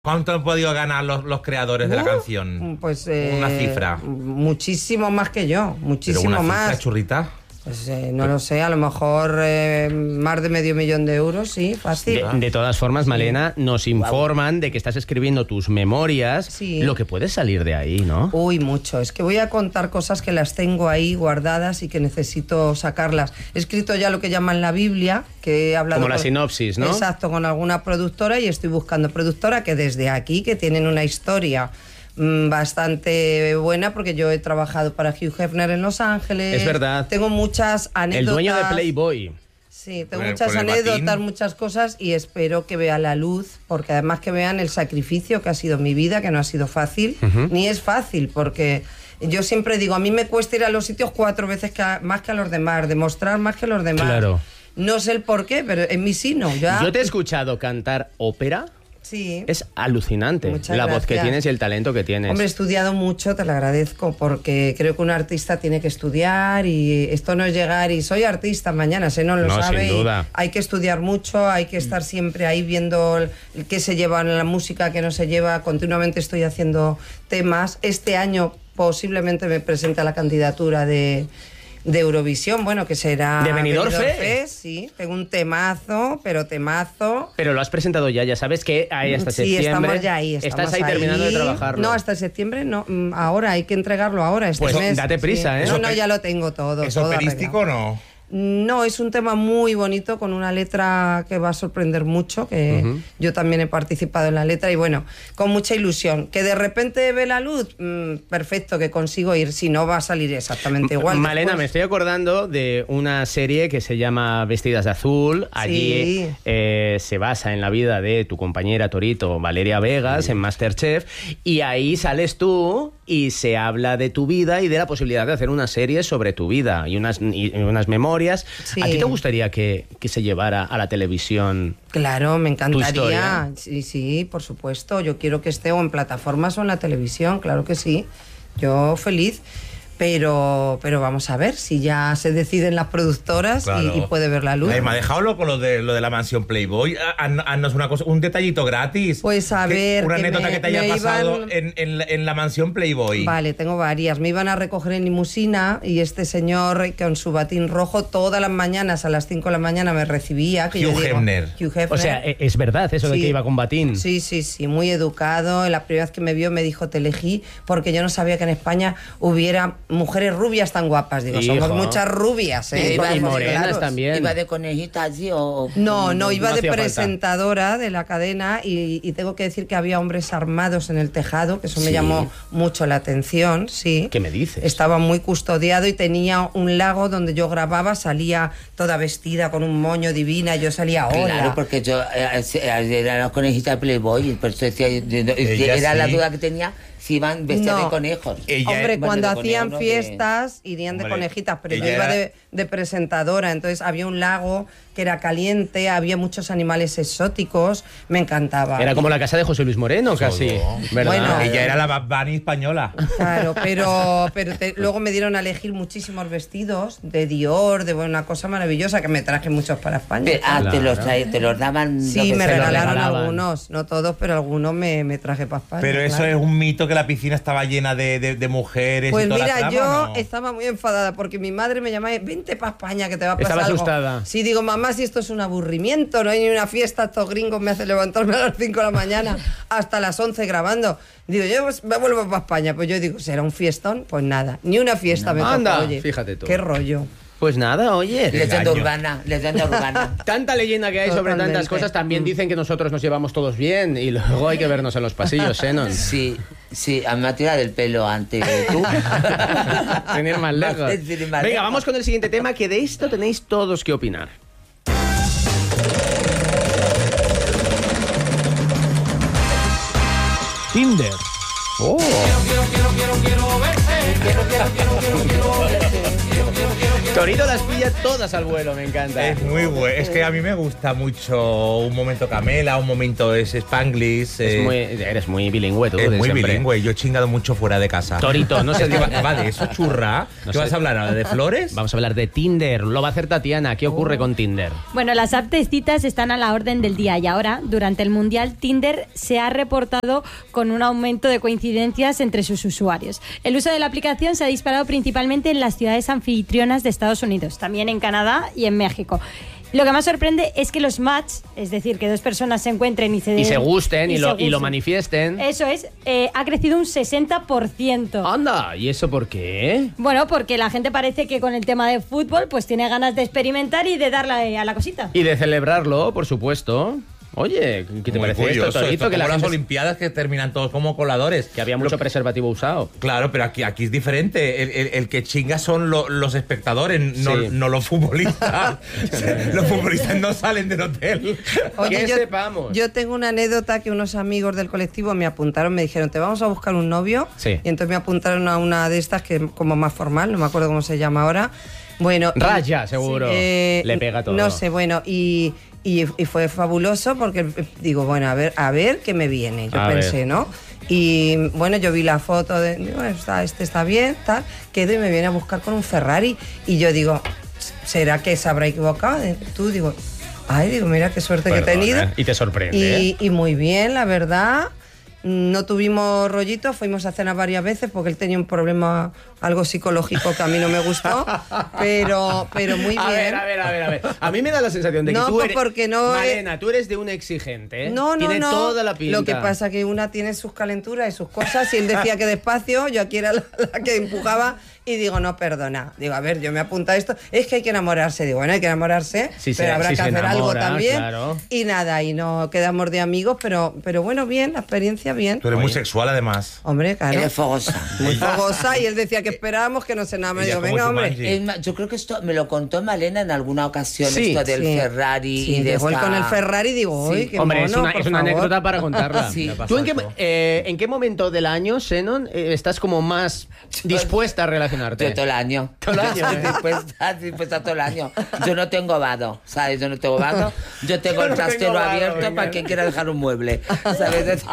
¿Cuánto han podido ganar los creadores de la canción? Pues una cifra. Muchísimo más que yo, muchísimo ¿Pero una más. cifra, churrita? Pues no lo sé, a lo mejor más de $500,000, sí, fácil. De todas formas, Malena, nos informan de que estás escribiendo tus memorias, Sí. lo que puede salir de ahí, ¿no? Uy, mucho. Es que voy a contar cosas que las tengo ahí guardadas y que necesito sacarlas. He escrito ya lo que llaman la Biblia, que he hablado Como la con- sinopsis, ¿no? Exacto, con alguna productora, y estoy buscando productora que desde aquí, que tienen una historia bastante buena, porque yo he trabajado para Hugh Hefner en Los Ángeles. Es verdad. Tengo muchas anécdotas. El dueño de Playboy. Sí, tengo Por el muchas batín. anécdotas, muchas cosas, y espero que vea la luz, porque además que vean el sacrificio que ha sido mi vida, que no ha sido fácil, ni es fácil, porque yo siempre digo, a mí me cuesta ir a los sitios 4 veces más que a los demás, demostrar más que los demás. Claro. No sé el por qué, pero en mí sí, no. Yo te he escuchado cantar ópera. Sí. Es alucinante Muchas la voz que gracias. tienes y el talento que tienes. Hombre, he estudiado mucho, te lo agradezco, porque creo que un artista tiene que estudiar, y esto no es llegar y soy artista mañana, se no lo No, sabe. sin duda. Hay que estudiar mucho, hay que estar siempre ahí viendo qué se lleva en la música, qué no se lleva. Continuamente estoy haciendo temas. Este año posiblemente me presenta la candidatura de Eurovisión, bueno, que será ¿De Benidorm Fest? Sí, tengo un temazo, pero temazo. Pero lo has presentado ya, ya sabes que hay hasta Sí, septiembre. estamos ya ahí. Estás ahí terminando de trabajarlo. No, hasta septiembre no. Ahora hay que entregarlo ahora, este Pues mes. date prisa, ¿eh? No, ¿Eso ya lo tengo todo. ¿Es todo operístico o no? No, es un tema muy bonito, con una letra que va a sorprender mucho, que yo también he participado en la letra, y bueno, con mucha ilusión. Que de repente ve la luz, perfecto, que consigo ir, si no va a salir exactamente igual. Malena, después. me estoy acordando de una serie que se llama Vestidas de Azul. Allí se basa en la vida de tu compañera Torito, Valeria Vegas, en MasterChef, y ahí sales tú y se habla de tu vida y de la posibilidad de hacer una serie sobre tu vida y unas memorias. Sí. ¿A ti te gustaría que se llevara a la televisión? Claro, me historia? encantaría. Sí, por supuesto. Yo quiero que esté o en plataformas o en la televisión, claro que sí. Yo feliz. Pero vamos a ver si ya se deciden las productoras, Claro. y puede ver la luz. Me ha dejado loco lo de la mansión Playboy. Haznos una cosa, un detallito gratis. Pues a ver, una que anécdota me- que te haya me pasado iban- en la mansión Playboy. Vale, tengo varias. Me iban a recoger en limusina, y este señor con su batín rojo todas las mañanas a las 5 de la mañana me recibía. Que yo Hugh digo, Hefner. Hugh Hefner. O sea, es verdad eso de Sí. que iba con batín. Sí, muy educado. La primera vez que me vio me dijo, te elegí porque yo no sabía que en España hubiera mujeres rubias tan guapas. Digo, Hijo. somos muchas rubias, ¿eh? Y Vamos, morenas claros. también. ¿Iba de conejita así o...? No, iba no de hacía falta. presentadora de la cadena, y tengo que decir que había hombres armados en el tejado, que eso me Sí. llamó mucho la atención, sí. ¿Qué me dices? Estaba muy custodiado y tenía un lago donde yo grababa, salía toda vestida con un moño divina, yo salía hola. Claro, porque yo era la conejita de Playboy, por eso decía, Ella era la sí. duda que tenía, si iban vestidas No. de conejos. Ella- Hombre, Bueno, cuando de conejo, hacían ¿no? fiestas irían de Hombre, conejitas, pero yo ella iba era- de presentadora, entonces había un lago que era caliente, había muchos animales exóticos, me encantaba. Era como la casa de José Luis Moreno, casi. ¿Verdad? Bueno. Ella era la Bad Bunny española. Claro, pero luego me dieron a elegir muchísimos vestidos de Dior, de una cosa maravillosa, que me traje muchos para España. Te los daban... Sí, lo que me sea. regalaron regalaban. algunos, no todos, pero algunos me traje para España. Pero eso claro. es un mito, que la piscina estaba llena de mujeres Pues y toda la mira, trama, yo ¿no? estaba muy enfadada porque mi madre me llamaba, vente para España que te va a pasar Estaba algo. asustada. Sí, digo, mamá, si esto es un aburrimiento, no hay ni una fiesta, estos gringos me hacen levantarme a las 5 de la mañana hasta las 11 grabando. Digo, yo me vuelvo para España. Pues yo digo, ¿será un fiestón? Pues nada, ni una fiesta me Anda, tocó, oye. fíjate tú. Qué rollo. Pues nada, oye. Leyenda Engaño. urbana, leyenda urbana. Tanta leyenda que hay sobre Totalmente. tantas cosas. También dicen que nosotros nos llevamos todos bien y luego hay que vernos en los pasillos, ¿eh? Sí, a mí me ha tirado del pelo antes que tú. Sin ir más lejos. Sin ir más Venga, lejos. vamos con el siguiente tema, que de esto tenéis todos que opinar. Tinder. Torito las pilla todas al vuelo, me encanta. Es muy bueno. Es que a mí me gusta mucho un momento Camela, un momento es Spanglish. Eres muy bilingüe tú. Es muy siempre. bilingüe. Yo he chingado mucho fuera de casa. Torito, no sé. Va de eso, churra. No ¿Qué sé. vas a hablar ahora? ¿De flores? Vamos a hablar de Tinder. Lo va a hacer Tatiana. ¿Qué ocurre con Tinder? Bueno, las apps de citas están a la orden del día y ahora, durante el Mundial, Tinder se ha reportado con un aumento de coincidencias entre sus usuarios. El uso de la aplicación se ha disparado principalmente en las ciudades anfitrionas de Estados Unidos, también en Canadá y en México. Lo que más sorprende es que los match, es decir, que dos personas se encuentren y se gusten y lo gusten. manifiesten. Eso es, ha crecido un 60%. Anda, ¿y eso por qué? Bueno, porque la gente parece que con el tema de fútbol pues tiene ganas de experimentar y de darle a la cosita. Y de celebrarlo, por supuesto. Oye, ¿qué te Muy parece curioso, esto, Torito? esto Que como las gente- Olimpiadas que terminan todos como coladores. que había mucho preservativo usado. Claro, pero aquí es diferente. El que chinga son los espectadores, no, Sí. no los futbolistas. Los futbolistas no salen del hotel. Que sepamos. Yo tengo una anécdota que unos amigos del colectivo me apuntaron, me dijeron, te vamos a buscar un novio. Sí. Y entonces me apuntaron a una de estas que como más formal, no me acuerdo cómo se llama ahora. Bueno, Raya, seguro. Le pega todo. No sé, bueno, y fue fabuloso porque digo, bueno, a ver qué me viene. Yo A pensé, ver. ¿no? Y bueno, yo vi la foto de, bueno, este está bien, tal, quedo y me viene a buscar con un Ferrari. Y yo digo, ¿será que se habrá equivocado? Tú digo, ay, digo, mira qué suerte que he Perdona, tenido. y te sorprende. Y muy bien, la verdad. No tuvimos rollito, fuimos a cenar varias veces porque él tenía un problema algo psicológico que a mí no me gustó, pero muy bien. A ver. A mí me da la sensación de que No, tú pues eres... porque no Malena, tú eres de un exigente, ¿eh? No, Tiene no. toda la pinta. Lo que pasa es que una tiene sus calenturas y sus cosas y él decía que despacio, yo aquí era la que empujaba y digo, no, perdona. Digo, a ver, yo me apunto a esto. Es que hay que enamorarse. Digo, bueno, hay que enamorarse, Sí, pero habrá sí, que se hacer algo enamora, también. claro. Y nada, y no quedamos de amigos, pero bueno, bien, la experiencia bien. Tú eres muy Oye. sexual, además. Hombre, claro. Eres fogosa. Muy fogosa y él decía que esperábamos que nos enamoráramos. Ella Digo, como venga, hombre. Jumanji. Es más, yo creo que esto me lo contó Malena en alguna ocasión, Sí, esto del Sí. Ferrari Sí, y de dejó él esta... con el Ferrari, digo, uy, Sí. qué Hombre, mono, es por una favor. anécdota para contarla. Sí. ¿Tú en Exacto. en qué momento del año, Shannon, estás como más dispuesta a relacionarte? Yo todo el año. Todo el año, dispuesta todo el año. Yo no tengo vado, ¿sabes? Yo no tengo vado. Yo tengo Yo el no trastero tengo vado, abierto venga. para quien quiera dejar un mueble, ¿sabes?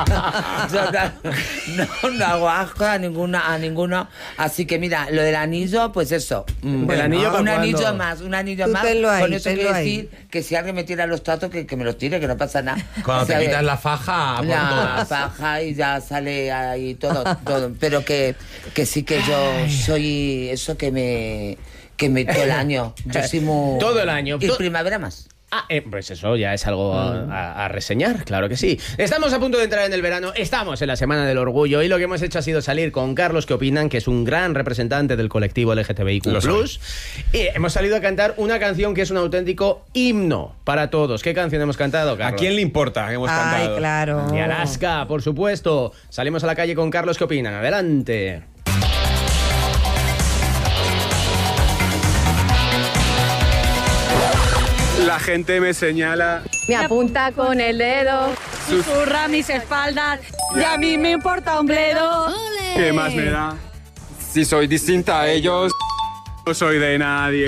Yo no hago asco a ninguno. Así que mira, lo del anillo, pues eso. ¿El anillo para un cuándo? anillo más, un anillo Tú más. tenlo ahí, Con eso tenlo quiero ahí. decir que si alguien me tira los tratos, que me los tire, que no pasa nada. Cuando te ¿Sabes? quitas la faja, por La todas. faja y ya sale ahí todo. Pero que sí que yo soy eso que me todo el año. Yo soy muy... Todo el año. Y primavera más. Ah, pues eso ya es algo a reseñar, claro que sí. Estamos a punto de entrar en el verano, estamos en la Semana del Orgullo y lo que hemos hecho ha sido salir con Carlos que opinan, que es un gran representante del colectivo LGTBIQ+. Lo soy. Y hemos salido a cantar una canción que es un auténtico himno para todos. ¿Qué canción hemos cantado, ¿A Carlos? quién le importa que hemos Ay, cantado? claro. Y Alaska, por supuesto. Salimos a la calle con Carlos, ¿qué opinan? Adelante. La gente me señala. Me apunta con el dedo, susurra mis espaldas y a mí me importa un bledo. ¿Qué más me da? Si soy distinta a ellos, no soy de nadie.